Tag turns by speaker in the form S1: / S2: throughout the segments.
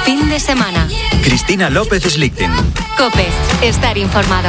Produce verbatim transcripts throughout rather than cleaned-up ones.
S1: fin de semana.
S2: Cristina López Slichting.
S1: COPE, estar informado.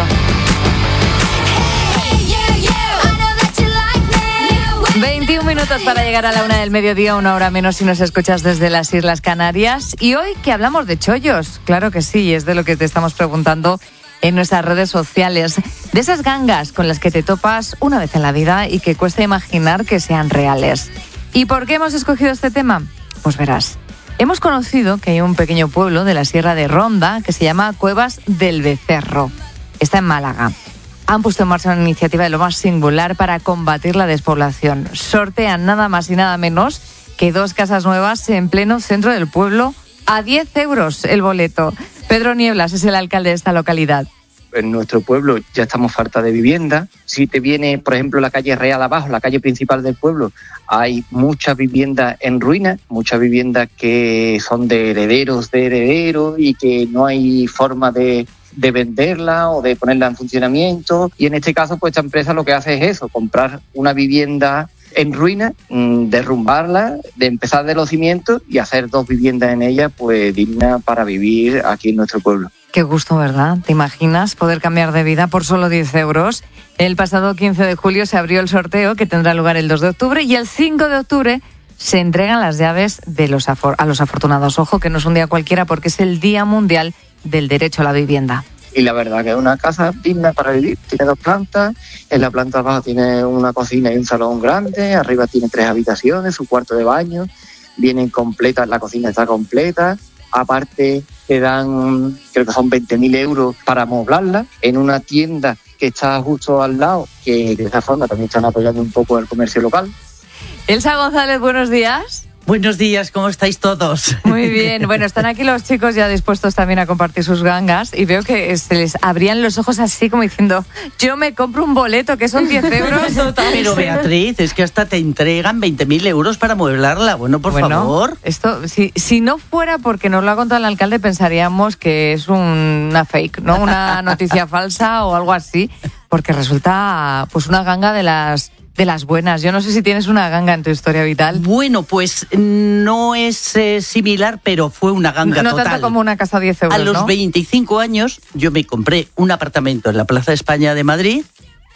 S3: veintiún minutos para llegar a la una del mediodía, una hora menos si nos escuchas desde las Islas Canarias. Y hoy que hablamos de chollos, claro que sí, es de lo que te estamos preguntando en nuestras redes sociales. De esas gangas con las que te topas una vez en la vida y que cuesta imaginar que sean reales. ¿Y por qué hemos escogido este tema? Pues verás, hemos conocido que hay un pequeño pueblo de la Sierra de Ronda que se llama Cuevas del Becerro. Está en Málaga. Han puesto en marcha una iniciativa de lo más singular para combatir la despoblación. Sortean nada más y nada menos que dos casas nuevas en pleno centro del pueblo a diez euros el boleto. Pedro Nieblas es el alcalde de esta localidad.
S4: En nuestro pueblo ya estamos falta de vivienda. Si te viene, por ejemplo, la calle Real abajo, la calle principal del pueblo, hay muchas viviendas en ruinas, muchas viviendas que son de herederos de herederos y que no hay forma de, de venderla o de ponerla en funcionamiento. Y en este caso, pues esta empresa lo que hace es eso, comprar una vivienda en ruinas, derrumbarla, de empezar de los cimientos y hacer dos viviendas en ella, pues dignas para vivir aquí en nuestro pueblo.
S3: Qué gusto, ¿verdad? ¿Te imaginas poder cambiar de vida por solo diez euros? El pasado quince de julio se abrió el sorteo que tendrá lugar el dos de octubre y el cinco de octubre se entregan las llaves de los afor- a los afortunados. Ojo, que no es un día cualquiera porque es el Día Mundial del Derecho a la Vivienda.
S4: Y la verdad que es una casa digna para vivir. Tiene dos plantas, en la planta abajo tiene una cocina y un salón grande, arriba tiene tres habitaciones, su cuarto de baño, vienen completas, la cocina está completa. Aparte te dan, creo que son veinte mil euros para amoblarla en una tienda que está justo al lado, que de esa forma también están apoyando un poco el comercio local.
S3: Elsa González, buenos días.
S5: Buenos días, ¿cómo estáis todos?
S3: Muy bien, bueno, están aquí los chicos ya dispuestos también a compartir sus gangas y veo que se les abrían los ojos así como diciendo, yo me compro un boleto que son diez euros.
S5: Pero Beatriz, es que hasta te entregan veinte mil euros para mueblarla, bueno, por
S3: bueno,
S5: favor.
S3: Esto, si, si no fuera porque nos lo ha contado el alcalde, pensaríamos que es un, una fake, ¿no? Una noticia falsa o algo así, porque resulta pues una ganga de las... de las buenas. Yo no sé si tienes una ganga en tu historia vital.
S5: Bueno, pues no es eh, similar, pero fue una ganga
S3: no, no
S5: total.
S3: No tanto como una casa a diez euros,
S5: A los
S3: ¿no?
S5: veinticinco años yo me compré un apartamento en la Plaza de España de Madrid,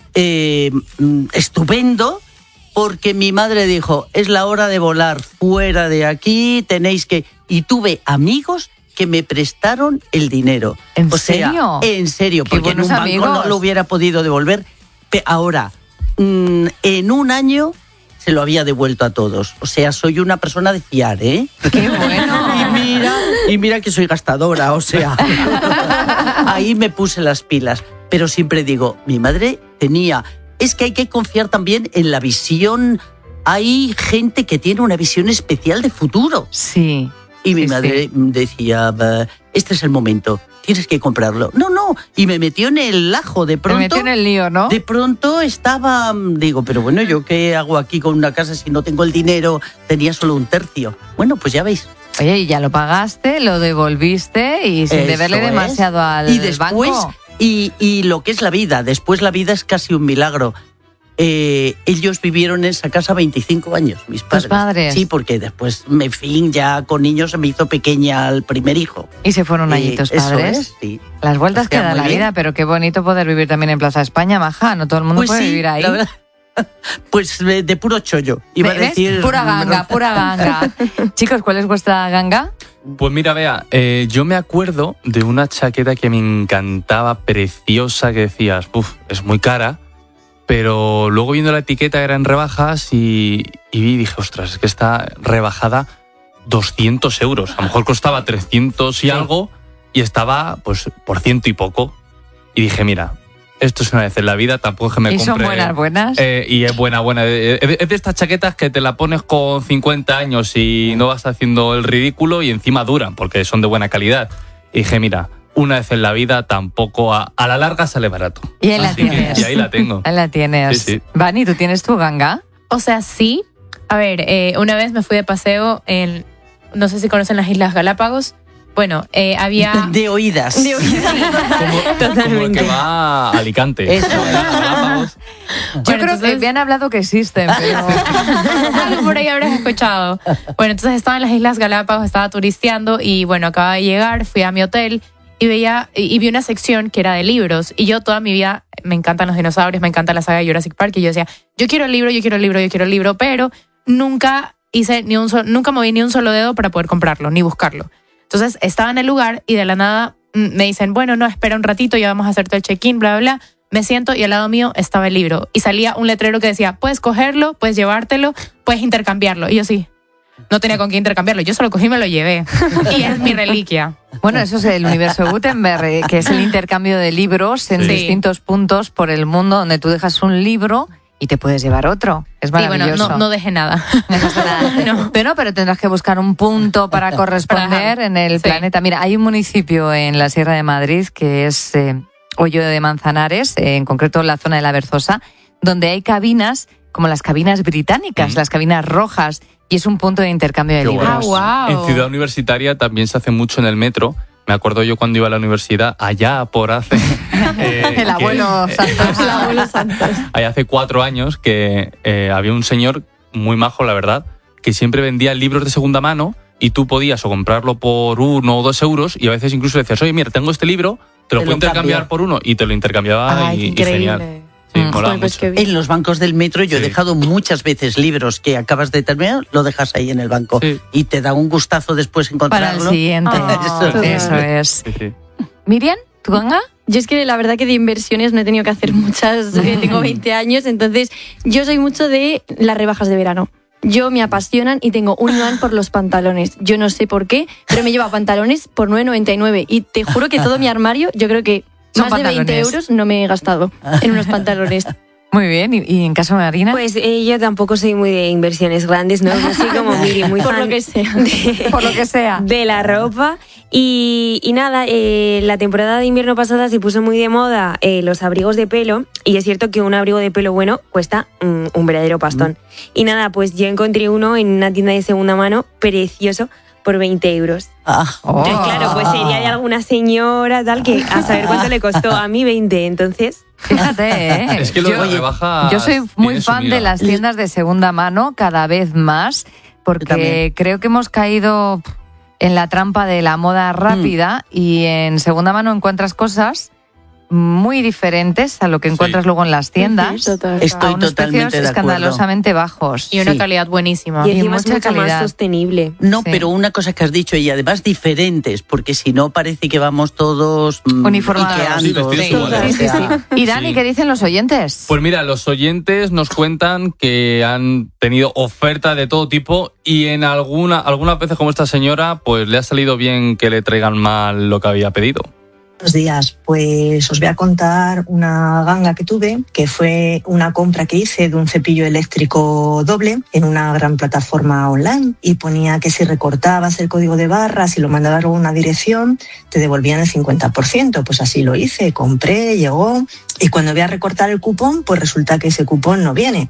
S5: eh, estupendo, porque mi madre dijo, es la hora de volar fuera de aquí, tenéis que... Y tuve amigos que me prestaron el dinero.
S3: ¿En
S5: o sea,
S3: serio?
S5: En serio,
S3: Qué
S5: porque en un banco
S3: amigos.
S5: no lo hubiera podido devolver. Ahora... en un año se lo había devuelto a todos. O sea, soy una persona de fiar, ¿eh?
S3: ¡Qué bueno!
S5: Y mira, y mira que soy gastadora, o sea, ahí me puse las pilas. Pero siempre digo, mi madre tenía... Es que hay que confiar también en la visión. Hay gente que tiene una visión especial de futuro.
S3: Sí.
S5: Y mi
S3: sí,
S5: madre
S3: sí.
S5: decía, este es el momento, tienes que comprarlo. No, no, y me metió en el ajo de pronto.
S3: Me metió en el lío, ¿no?
S5: De pronto estaba, digo, pero bueno, ¿yo qué hago aquí con una casa si no tengo el dinero? Tenía solo un tercio. Bueno, pues ya veis.
S3: Oye, y ya lo pagaste, lo devolviste y sin
S5: Eso
S3: deberle
S5: es.
S3: demasiado al
S5: Y después,
S3: banco.
S5: Y, y lo que es la vida, después la vida es casi un milagro. Eh, ellos vivieron en esa casa veinticinco años, mis padres.
S3: ¿Tus padres?
S5: Sí, porque después, en fin, ya con niños se me hizo pequeña el primer hijo.
S3: ¿Y se fueron allí
S5: Eh,
S3: tus
S5: eso
S3: padres?
S5: es, sí.
S3: Las vueltas
S5: O sea,
S3: que da
S5: muy
S3: la
S5: bien.
S3: vida, pero qué bonito poder vivir también en Plaza España, maja. No todo el mundo
S5: Pues
S3: puede
S5: sí,
S3: vivir ahí.
S5: la verdad. Pues de, de puro chollo. Iba a
S3: ¿Ves?
S5: decir.
S3: Pura ganga, pura ganga. Chicos, ¿cuál es vuestra ganga?
S6: Pues mira, Bea, eh, yo me acuerdo de una chaqueta que me encantaba, preciosa, que decías, uff, es muy cara, pero luego viendo la etiqueta era en rebajas y, y vi y dije, ostras, es que está rebajada doscientos euros. A lo mejor costaba trescientos y algo y estaba pues por ciento y poco. Y dije, mira, esto es una vez en la vida, tampoco es que me
S3: ¿Y
S6: compre...
S3: son buenas, buenas?
S6: Eh, y es buena, buena. Es de, es de estas chaquetas que te la pones con cincuenta años y no vas haciendo el ridículo y encima duran, porque son de buena calidad. Y dije, mira, una vez en la vida tampoco, a, a la larga sale barato.
S3: Y ahí la
S6: Así que-
S3: tienes.
S6: y ahí la tengo.
S3: Ahí la tienes.
S6: Sí, sí.
S3: Vani, ¿tú tienes tu ganga?
S7: O sea, sí. A ver, eh, una vez me fui de paseo en, no sé si conocen las Islas Galápagos, Bueno, eh, había...
S5: De oídas.
S7: De oídas.
S6: Como, como el que va a Alicante.
S5: Eso.
S3: Yo
S7: Bueno,
S3: creo
S7: entonces-
S3: que me han hablado que existen, pero...
S7: Algo por ahí habrás escuchado. Bueno, entonces estaba en las Islas Galápagos, estaba turisteando y bueno, acababa de llegar, fui a mi hotel y veía y, y vi una sección que era de libros. Y yo toda mi vida me encantan los dinosaurios, me encanta la saga de Jurassic Park y yo decía, yo quiero el libro, yo quiero el libro, yo quiero el libro, pero nunca hice ni un solo, nunca moví ni un solo dedo para poder comprarlo, ni buscarlo. Entonces estaba en el lugar y de la nada mm, me dicen, bueno, no, espera un ratito, ya vamos a hacerte el check-in, bla, bla, bla. Me siento y al lado mío estaba el libro. Y salía un letrero que decía, puedes cogerlo, puedes llevártelo, puedes intercambiarlo. Y yo sí, no tenía con qué intercambiarlo. Yo solo cogí y me lo llevé. Y es mi reliquia.
S3: Bueno, eso es el universo de Gutenberg, eh, que es el intercambio de libros en
S7: Sí.
S3: distintos puntos por el mundo donde tú dejas un libro y te puedes llevar otro. Es
S7: Y bueno,
S3: maravilloso.
S7: no, no dejé nada.
S3: No pasa nada.
S7: No.
S3: Pero no, pero tendrás que buscar un punto para corresponder
S7: Para dejar.
S3: en el
S7: Sí.
S3: planeta. Mira, hay un municipio en la Sierra de Madrid que es eh, Hoyo de Manzanares, eh, en concreto la zona de la Berzosa, donde hay cabinas como las cabinas británicas,
S6: Mm.
S3: las cabinas rojas, y es un punto de intercambio de
S6: Qué
S3: libros.
S6: bueno.
S7: Ah, wow.
S6: En Ciudad Universitaria también se hace mucho en el metro. Me acuerdo yo cuando iba a la universidad, allá por hace... eh,
S3: El abuelo
S6: que-
S3: Santos.
S7: El abuelo Santos.
S6: allá hace cuatro años que eh, había un señor muy majo, la verdad, que siempre vendía libros de segunda mano y tú podías o comprarlo por uno o dos euros y a veces incluso le decías, oye, mira, tengo este libro, te lo
S5: Te
S6: puedo
S5: lo
S6: intercambiar
S5: cambio.
S6: por uno y te lo intercambiaba
S7: Ay,
S6: y,
S7: qué
S6: y genial.
S7: increíble.
S6: Sí,
S3: Mm.
S6: molaba
S7: Joder, pues
S6: mucho.
S7: qué bien.
S5: En los bancos del metro yo he
S6: Sí.
S5: dejado muchas veces libros que acabas de terminar, lo dejas ahí en el banco
S6: Sí.
S5: y te da un gustazo después
S3: Para el
S5: encontrarlo.
S3: siguiente.
S7: Ah,
S5: Eso
S3: Eso es.
S6: Sí, sí.
S3: Miriam, ¿tú, Ganga?
S8: Yo es que la verdad que de inversiones no he tenido que hacer muchas, eh, tengo veinte años, entonces yo soy mucho de las rebajas de verano. Yo me apasionan y tengo un imán por los pantalones. Yo no sé por qué, pero me lleva pantalones por nueve noventa y nueve y te juro que todo mi armario, yo creo que
S3: Son
S8: más de veinte
S3: pantalones.
S8: euros no me he gastado en unos pantalones.
S3: Muy bien. ¿Y, y en caso de Marina?
S9: Pues eh, yo tampoco soy muy de inversiones grandes, ¿no? Yo soy como Miri, muy
S8: Por
S9: fan
S8: lo que sea.
S9: de,
S3: Por lo que sea.
S9: de la ropa. Y, y nada, eh, la temporada de invierno pasada se puso muy de moda eh, los abrigos de pelo. Y es cierto que un abrigo de pelo bueno cuesta mm, un verdadero pastón. Y nada, pues yo encontré uno en una tienda de segunda mano precioso por veinte euros.
S5: Ah,
S3: Oh.
S9: Entonces, claro, pues sería de alguna señora tal que a saber cuánto le costó a mí veinte. Entonces,
S3: Fíjate, ¿eh?
S6: Es que lo de
S3: yo,
S6: las rebajas
S3: yo soy muy
S6: tiene su
S3: fan
S6: miga.
S3: de las tiendas de segunda mano cada vez más,
S5: Yo
S3: porque
S5: también.
S3: creo que hemos caído en la trampa de la moda rápida y en segunda mano encuentras cosas muy diferentes a lo que
S6: Sí.
S3: encuentras luego en las tiendas.
S8: Total.
S5: Estoy
S3: a unos
S5: totalmente
S3: precios
S5: de acuerdo.
S3: escandalosamente bajos.
S7: Y una
S5: Sí.
S7: calidad buenísima.
S9: y
S3: Y
S9: encima es
S3: mucha
S9: mucho
S3: calidad.
S9: más sostenible.
S5: No,
S3: Sí.
S5: pero una cosa que has dicho y además diferentes, porque si no parece que vamos todos mm,
S3: Uniformados.
S5: iqueando,
S6: Sí, vestidos
S5: sí,
S6: iguales.
S5: o
S3: Sí, sí,
S5: sea,
S3: sí. Y Dani,
S6: Sí.
S3: ¿qué dicen los oyentes?
S6: Pues mira, los oyentes nos cuentan que han tenido oferta de todo tipo y en alguna, algunas veces como esta señora, pues le ha salido bien que le traigan mal lo que había pedido.
S10: Buenos días, pues os voy a contar una ganga que tuve, que fue una compra que hice de un cepillo eléctrico doble en una gran plataforma online y ponía que si recortabas el código de barras y lo mandabas a una dirección, te devolvían el cincuenta por ciento. Pues así lo hice, compré, llegó y cuando voy a recortar el cupón, pues resulta que ese cupón no viene.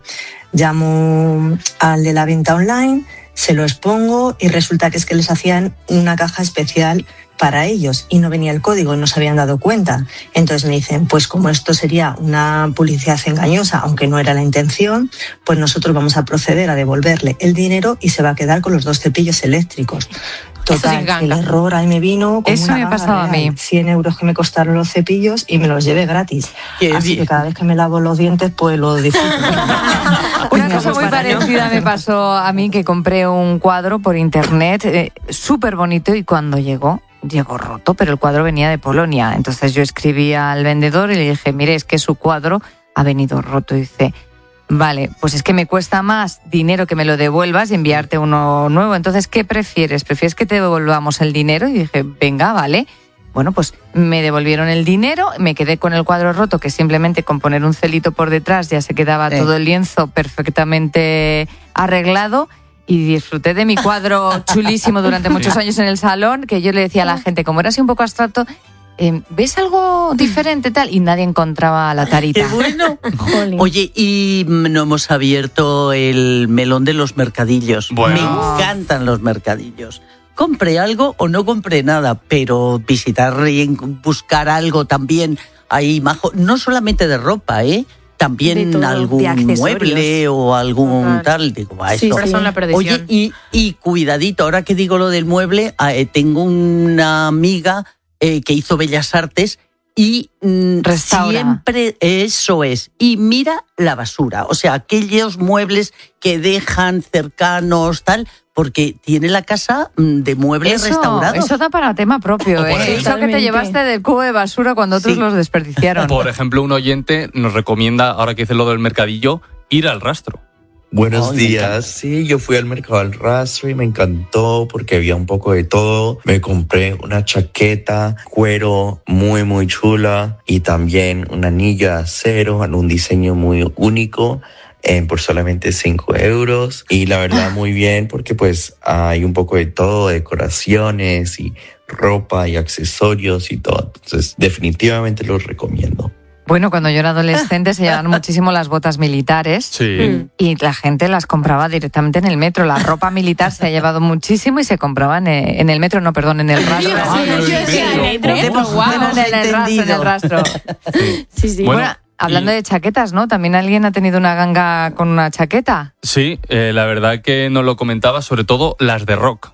S10: Llamo al de la venta online, se lo expongo y resulta que es que les hacían una caja especial para ellos y no venía el código y no se habían dado cuenta. Entonces me dicen, pues como esto sería una publicidad engañosa, aunque no era la intención, pues nosotros vamos a proceder a devolverle el dinero y se va a quedar con los dos cepillos eléctricos.
S7: Eso sí es
S10: Total,
S7: ganga.
S10: el error ahí me vino con
S3: Eso
S10: una
S3: me
S10: ganga
S3: pasaba a
S10: real.
S3: mí.
S10: cien euros que me costaron los cepillos y me los llevé gratis.
S5: Qué
S10: Así
S5: bien.
S10: que cada vez que me lavo los dientes, pues lo disfruto.
S3: Una cosa muy parecida me pasó a mí, que compré un cuadro por internet eh, súper bonito y cuando llegó, llegó roto, pero el cuadro venía de Polonia. Entonces yo escribí al vendedor y le dije, mire, es que su cuadro ha venido roto. Y dice, vale, pues es que me cuesta más dinero que me lo devuelvas y enviarte uno nuevo. Entonces, ¿qué prefieres? ¿Prefieres que te devolvamos el dinero? Y dije, venga, vale. Bueno, pues me devolvieron el dinero, me quedé con el cuadro roto, que simplemente con poner un celito por detrás ya se quedaba
S5: Sí.
S3: todo el lienzo perfectamente arreglado y disfruté de mi cuadro chulísimo durante muchos años en el salón, que yo le decía a la gente, como era así un poco abstracto, eh, ¿ves algo diferente tal? Y nadie encontraba la tarita.
S5: Qué bueno.
S8: Jolín.
S5: Oye, y no hemos abierto el melón de los mercadillos.
S6: Bueno.
S5: Me encantan los mercadillos. compre algo o no compre nada, pero visitar y buscar algo también ahí majo, no solamente de ropa, ¿eh? También
S8: todo,
S5: algún mueble o algún
S7: Total.
S5: tal. Digo, va,
S7: Sí,
S5: esto.
S7: sí. Son la perdición.
S5: Oye, y, y cuidadito, ahora que digo lo del mueble, eh, tengo una amiga eh, que hizo Bellas Artes y mm,
S3: Restaura.
S5: siempre eso es. Y mira la basura, o sea, aquellos muebles que dejan cercanos, tal, porque tiene la casa mm, de muebles
S3: Eso,
S5: restaurados.
S3: eso da para tema propio,
S6: O por
S3: ¿eh?
S6: ejemplo-
S3: Eso que te
S8: Totalmente.
S3: llevaste del cubo de basura cuando otros
S5: Sí.
S3: los desperdiciaron.
S6: Por ejemplo, un oyente nos recomienda, ahora que dice lo del mercadillo, ir al rastro.
S11: Buenos
S5: Ay, me
S11: días.
S5: encanta.
S11: Sí, yo fui al mercado al rastro y me encantó porque había un poco de todo. Me compré una chaqueta, cuero muy, muy chula y también un anillo de acero en un diseño muy único. Eh, por solamente cinco euros y la verdad muy bien porque pues hay un poco de todo, decoraciones y ropa y accesorios y todo. Entonces definitivamente los recomiendo.
S3: Bueno, cuando yo era adolescente se llevaban muchísimo las botas militares.
S6: Sí.
S3: Y la gente las compraba directamente en el metro. La ropa militar se ha llevado muchísimo y se compraba en el, en el metro, no, perdón, en el rastro.
S6: Ah, no,
S7: yo
S6: el
S7: decía,
S6: metro.
S7: ¿el metro?
S5: Hemos-
S7: Guau.
S3: No, no, en el rastro, en el rastro.
S8: Sí, sí.
S6: Bueno,
S3: Bueno, hablando
S6: y-
S3: de chaquetas, ¿no? También alguien ha tenido una ganga con una chaqueta.
S6: Sí, eh, la verdad que nos lo comentaba, sobre todo las de rock.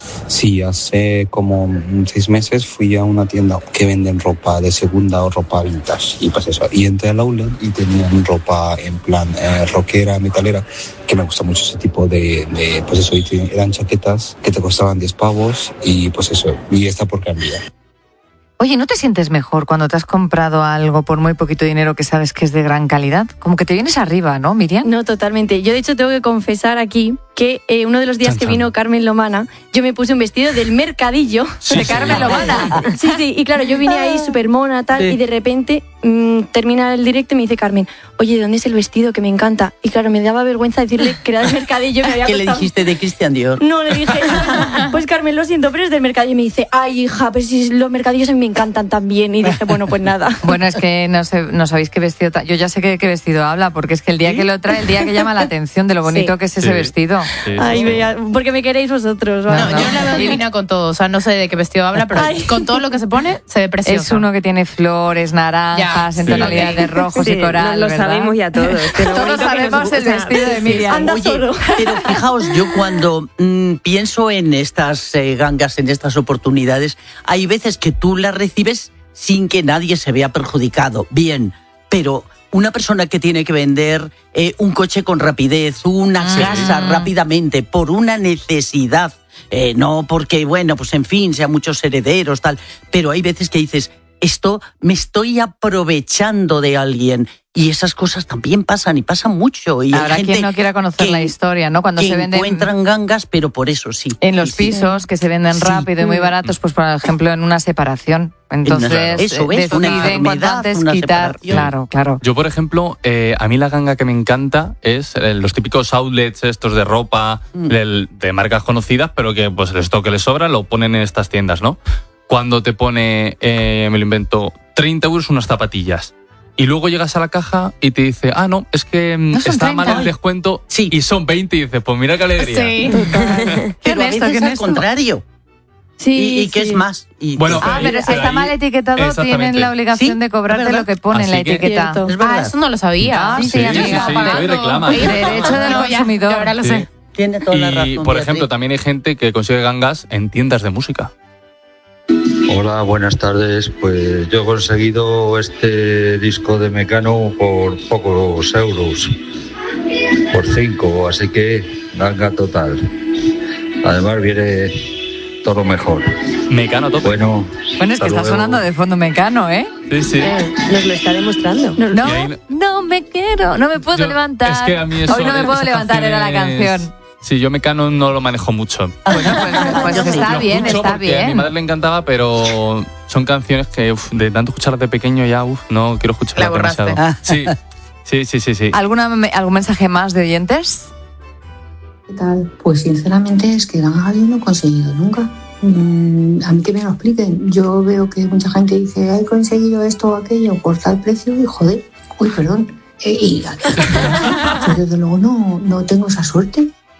S12: Sí, hace como seis meses fui a una tienda que venden ropa de segunda o ropa vintage. Y pues eso, y entré al outlet y tenían ropa en plan eh, rockera, metalera, que me gusta mucho ese tipo de, de pues eso, y te- eran chaquetas que te costaban diez pavos y pues eso, y está por cambiar.
S3: Oye, ¿no te sientes mejor cuando te has comprado algo por muy poquito dinero que sabes que es de gran calidad? Como que te vienes arriba, ¿no, Miriam?
S8: No, totalmente. Yo, de hecho, tengo que confesar aquí que eh, uno de los días
S6: Chan,
S8: que
S6: chan.
S8: vino Carmen Lomana, yo me puse un vestido del mercadillo.
S6: Sí,
S3: de
S6: sí.
S3: Carmen Lomana.
S8: Sí, sí, y claro, yo vine ahí súper mona, tal,
S5: Sí.
S8: y de repente mmm, termina el directo y me dice Carmen, oye, ¿de dónde es el vestido? Que me encanta. Y claro, me daba vergüenza decirle que era del mercadillo. Me había
S5: ¿Qué le
S8: costado-
S5: dijiste de Christian Dior?
S8: No, le dije, pues Carmen, lo siento, pero es del mercadillo. Y me dice, ay, hija, pues si los mercadillos a mí me encantan también. Y dije, bueno, pues nada.
S3: Bueno, es que no, sé, no sabéis qué vestido... ta- Yo ya sé qué, qué vestido habla, porque es que el día
S5: ¿Sí?
S3: que lo trae, el día que llama la atención de lo bonito
S8: Sí.
S3: que es ese
S6: Sí.
S3: vestido.
S6: Sí, sí,
S8: Ay,
S6: sí.
S8: vea, porque me queréis vosotros.
S3: No,
S8: ¿vale?
S7: No,
S3: no.
S7: yo la veo divina con todo. O sea, no sé de qué vestido habla, pero
S8: Ay.
S7: con todo lo que se pone, se ve preciosa.
S3: Es uno que tiene flores, naranjas,
S7: Ya,
S3: en
S6: sí.
S3: tonalidad de rojos
S9: Sí,
S3: y coral,
S9: lo, lo
S3: ¿verdad?
S9: sabemos ya todos. que lo
S3: Todos
S9: bonito que nos
S3: sabemos el
S9: gusta.
S3: vestido de Miriam.
S8: Anda
S5: Oye,
S8: solo.
S5: pero fijaos, yo cuando mm, pienso en estas eh, gangas, en estas oportunidades, hay veces que tú las recibes sin que nadie se vea perjudicado. Bien, pero una persona que tiene que vender eh, un coche con rapidez, una
S3: Ah.
S5: casa rápidamente, por una necesidad, eh, no porque, bueno, pues en fin, sean muchos herederos, tal, pero hay veces que dices, esto me estoy aprovechando de alguien. Y esas cosas también pasan y pasan mucho. Y hay
S3: Habrá
S5: gente
S3: quien no quiera conocer
S5: que-
S3: la historia, ¿no? Cuando
S5: que
S3: se venden
S5: encuentran gangas, pero por eso sí.
S3: en los
S5: Sí, sí.
S3: pisos que se venden
S5: Sí.
S3: rápido y muy baratos, pues por ejemplo en una separación. Entonces
S5: Eso es,
S3: eh,
S5: una
S3: deciden cuanto
S5: enfermedad,
S3: antes
S5: una
S3: quitar.
S5: separación.
S3: Claro, claro.
S6: Yo, por ejemplo, eh, a mí la ganga que me encanta es eh, los típicos outlets estos de ropa
S5: Mm.
S6: del- de marcas conocidas, pero que pues el stock que les sobra lo ponen en estas tiendas, ¿no? Cuando te pone, eh, me lo invento, treinta euros unas zapatillas. Y luego llegas a la caja y te dice, ah, no, es que mm,
S3: No son
S6: está mal
S3: treinta.
S6: el descuento
S5: Sí.
S6: y son veinte. Y dices, pues mira qué alegría.
S7: Sí.
S5: Pero a
S3: honesto,
S5: veces
S3: qué
S5: al
S3: honesto.
S5: contrario.
S8: Sí,
S5: y, y que
S8: sí.
S5: es más. Y
S6: Bueno,
S3: Ah,
S6: ahí-
S3: pero si
S6: pero
S3: está
S6: ahí-
S3: mal etiquetado,
S6: exactamente.
S3: tienen la obligación
S5: Sí,
S3: de cobrarte
S5: es verdad.
S3: lo que pone en la
S6: Así que-
S3: etiqueta.
S8: Cierto.
S5: es verdad.
S7: Ah, eso no lo sabía.
S3: Ah, sí,
S6: Sí,
S3: amiga.
S6: sí, sí,
S7: Pagando.
S6: hoy reclama.
S3: Derecho del
S7: No, ya,
S3: consumidor.
S7: ya ahora lo
S6: Sí.
S7: sé.
S5: Tiene toda la
S6: Y,
S5: razón.
S6: por
S5: Beatriz.
S6: ejemplo, también hay gente que consigue gangas en tiendas de música.
S13: Hola, buenas tardes. Pues yo he conseguido este disco de Mecano por pocos euros, por cinco, así que ganga total. Además viene todo lo mejor.
S6: Mecano a tope.
S13: Bueno,
S3: Bueno, es que
S13: hasta
S3: está
S13: luego.
S3: sonando de fondo Mecano, ¿eh?
S6: Sí, sí.
S9: Eh, nos lo está demostrando.
S3: No,
S6: Y ahí-
S3: no me quiero, no me puedo
S6: Yo-
S3: levantar.
S6: Es que a mí eso,
S3: Hoy no me puedo
S6: esa
S3: levantar, era la
S6: canción es-
S3: canción.
S6: Sí, yo Mecano no lo manejo mucho.
S3: Bueno, pues, pues
S5: Yo sí,
S3: está
S6: Lo
S3: bien,
S6: escucho
S3: está
S6: porque a mi
S3: bien.
S6: madre le encantaba, pero son canciones que uf, de tanto escucharlas de pequeño ya uf, no quiero escucharlas
S7: La borraste.
S6: demasiado. Sí, sí, sí, sí, sí.
S3: ¿Alguna, ¿Algún mensaje más de oyentes?
S14: ¿Qué tal? Pues sinceramente es que gangas no he conseguido nunca. Mm, a mí que me lo expliquen. Yo veo que mucha gente dice, he conseguido esto o aquello por tal precio y joder, uy, perdón. Eh, y yo desde luego no, no tengo esa suerte.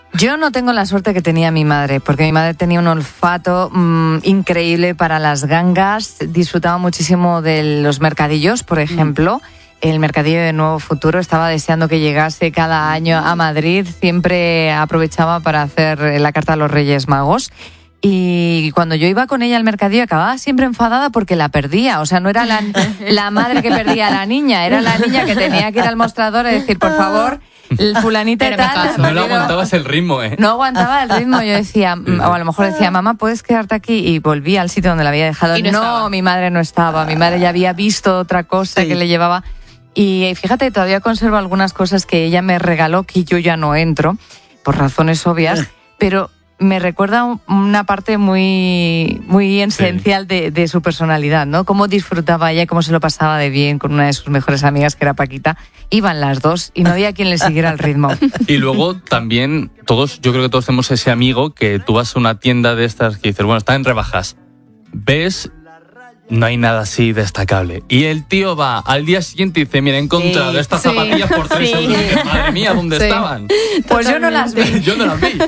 S3: Yo no tengo la suerte que tenía mi madre, porque mi madre tenía un olfato mmm, increíble para las gangas, disfrutaba muchísimo de los mercadillos, por ejemplo. Mm. El mercadillo de Nuevo Futuro, estaba deseando que llegase cada año a Madrid, siempre aprovechaba para hacer la carta a los Reyes Magos. Y cuando yo iba con ella al mercadillo acababa siempre enfadada porque la perdía. O sea, no era la, la madre que perdía a la niña, era la niña que tenía que ir al mostrador y decir, por favor, el fulanita y tal.
S6: No le aguantabas el ritmo, ¿eh?
S3: No aguantaba el ritmo. Yo decía, o a lo mejor decía, mamá, ¿puedes quedarte aquí? Y volvía al sitio donde la había dejado.
S7: Y no,
S3: no
S7: estaba.
S3: Mi madre no estaba. Mi madre ya había visto otra cosa sí. que le llevaba. Y fíjate, todavía conservo algunas cosas que ella me regaló que yo ya no entro, por razones obvias, pero me recuerda una parte muy, muy esencial sí. de, de su personalidad, ¿no? Cómo disfrutaba ella, cómo se lo pasaba de bien con una de sus mejores amigas, que era Paquita. Iban las dos y no había quien le siguiera el ritmo.
S6: Y luego también, todos, yo creo que todos tenemos ese amigo que tú vas a una tienda de estas que dices, bueno, está en rebajas. Ves, no hay nada así destacable. Y el tío va al día siguiente y dice, mira, he encontrado sí, estas sí, zapatillas por tres euros. Sí. Madre mía, ¿dónde sí. estaban?
S3: Pues yo no las vi.
S6: Yo no las vi.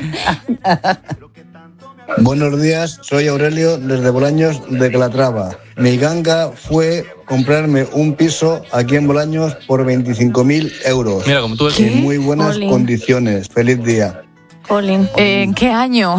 S15: Buenos días, soy Aurelio desde Bolaños de Calatrava. Mi ganga fue comprarme un piso aquí en Bolaños por veinticinco mil euros.
S6: Mira, como tú decías.
S15: En muy buenas Olin. condiciones. Feliz día.
S3: Olin. ¿En qué año?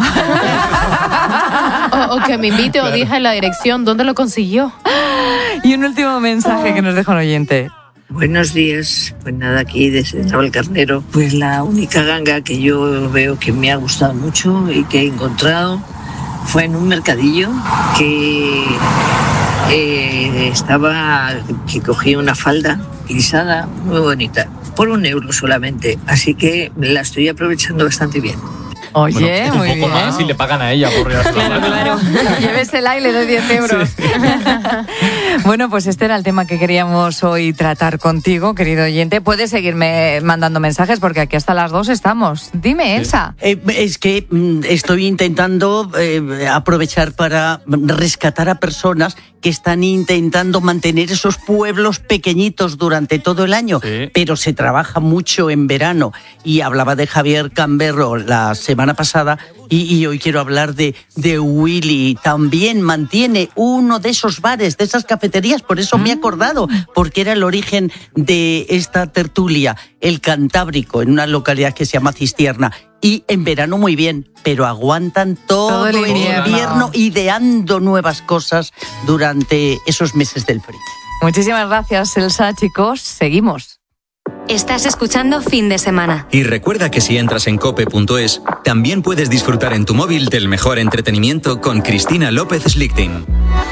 S7: o, o que me invite o dije la dirección. ¿Dónde lo consiguió?
S3: Y un último mensaje oh. que nos deja un oyente.
S16: Buenos días, pues nada, aquí desde Navalcarnero. Pues la única ganga que yo veo que me ha gustado mucho y que he encontrado fue en un mercadillo que eh, estaba, que cogí una falda grisada muy bonita, por un euro solamente, así que la estoy aprovechando bastante bien.
S3: Oye,
S6: bueno,
S3: muy
S6: un poco
S3: bien.
S6: más y le pagan a ella por ir
S3: Claro, claro. Llévesela y le doy diez euros. Sí. Bueno, pues este era el tema que queríamos hoy tratar contigo, querido oyente. Puedes seguirme mandando mensajes porque aquí hasta las dos estamos. Dime, Elsa.
S5: Eh, es que mm, estoy intentando eh, aprovechar para rescatar a personas que están intentando mantener esos pueblos pequeñitos durante todo el año, sí. pero se trabaja mucho en verano. Y hablaba de Javier Camberro la semana pasada y, y hoy quiero hablar de, de Willy. También mantiene uno de esos bares, de esas cafeterías, por eso me he acordado, porque era el origen de esta tertulia, el Cantábrico, en una localidad que se llama Cistierna. Y en verano muy bien, pero aguantan todo, todo el invierno. invierno ideando nuevas cosas durante esos meses del frío.
S3: Muchísimas gracias, Elsa, chicos. Seguimos.
S1: Estás escuchando Fin de Semana.
S2: Y recuerda que si entras en cope punto es, también puedes disfrutar en tu móvil del mejor entretenimiento con Cristina López Slichting.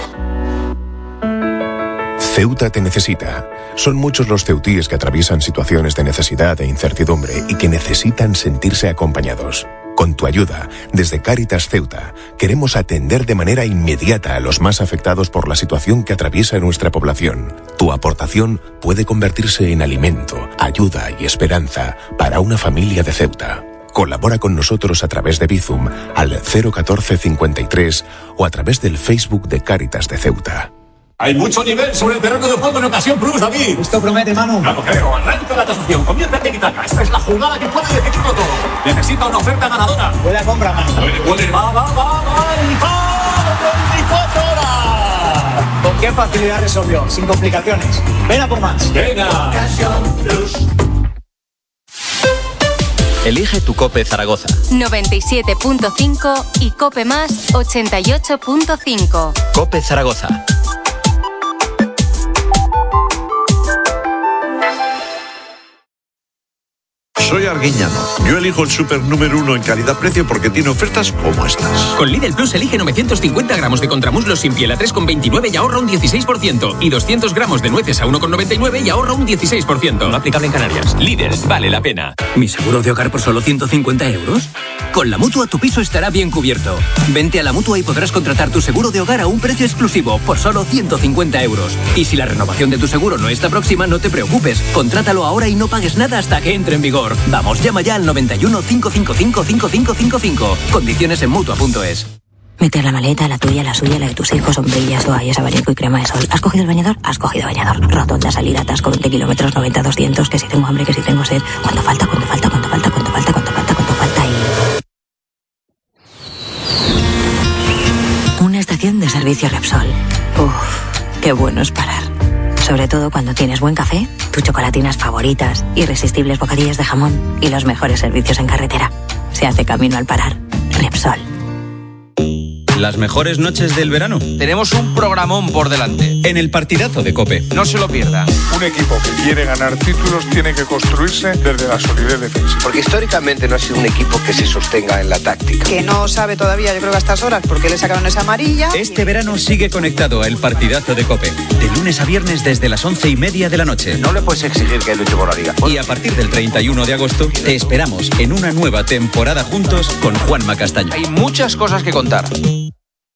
S17: Ceuta te necesita. Son muchos los ceutíes que atraviesan situaciones de necesidad e incertidumbre y que necesitan sentirse acompañados. Con tu ayuda, desde Cáritas Ceuta, queremos atender de manera inmediata a los más afectados por la situación que atraviesa nuestra población. Tu aportación puede convertirse en alimento, ayuda y esperanza para una familia de Ceuta. Colabora con nosotros a través de Bizum al cero uno cuatro cincuenta y tres o a través del Facebook de Cáritas de Ceuta.
S18: Hay mucho nivel sobre el terreno de juego en ocasión Plus, David.
S19: Esto promete, Manu.
S18: No lo creo. Arranca la tasación. Comienza el tiki-taka. Esta es la jugada que puede decidirlo todo. Necesita una oferta ganadora.
S19: Buena compra, Manu.
S18: Puede, puede. Va, va, va, va. ¡El veinticuatro horas!
S19: ¿Con qué facilidad resolvió? Sin complicaciones. Ven a por más.
S18: Venga. Ocasión Plus.
S2: Elige tu Cope Zaragoza.
S1: noventa y siete punto cinco y Cope Más ochenta y ocho punto cinco.
S2: Cope Zaragoza.
S20: Soy Arguiñano. Yo elijo el súper número uno en calidad-precio porque tiene ofertas como estas.
S21: Con Lidl Plus elige novecientos cincuenta gramos de contramuslos sin piel a tres con veintinueve y ahorra un dieciséis por ciento. Y doscientos gramos de nueces a uno con noventa y nueve y ahorra un dieciséis por ciento. No aplicable en Canarias. Lidl, vale la pena.
S22: ¿Mi seguro de hogar por solo ciento cincuenta euros? Con la Mutua tu piso estará bien cubierto. Vente a la Mutua y podrás contratar tu seguro de hogar a un precio exclusivo por solo ciento cincuenta euros. Y si la renovación de tu seguro no está próxima, no te preocupes. Contrátalo ahora y no pagues nada hasta que entre en vigor. Vamos, llama ya al noventa y uno, cinco cinco cinco, cinco cinco cinco cinco. Condiciones en Mutua punto es.
S23: Mete la maleta, la tuya, la suya, la de tus hijos, sombrillas, toallas, abanico y crema de sol. ¿Has cogido el bañador? Has cogido bañador. Rotonda, salida, atasco, veinte kilómetros, noventa, doscientos, que si tengo hambre, que si tengo sed. ¿Cuánto falta? ¿Cuánto falta? ¿Cuánto falta? ¿Cuánto falta? ¿Cuánto falta? ¿Cuánto falta? Y... servicio Repsol. Uf, qué bueno es parar. Sobre todo cuando tienes buen café, tus chocolatinas favoritas, irresistibles bocadillos de jamón y los mejores servicios en carretera. Se hace camino al parar. Repsol.
S2: Las mejores noches del verano.
S4: Tenemos un programón por delante.
S2: En el partidazo de COPE.
S4: No se lo pierda.
S10: Un equipo que quiere ganar títulos tiene que construirse desde la solidez defensiva.
S11: Porque históricamente no ha sido un equipo que se sostenga en la táctica.
S24: Que no sabe todavía, yo creo que a estas horas, por qué le sacaron esa amarilla.
S2: Este verano sigue conectado a el partidazo de COPE. De lunes a viernes desde las once y media de la noche.
S11: No le puedes exigir que luche por la liga.
S2: Y a partir del treinta y uno de agosto te esperamos en una nueva temporada juntos con Juanma Castaño.
S4: Hay muchas cosas que contar.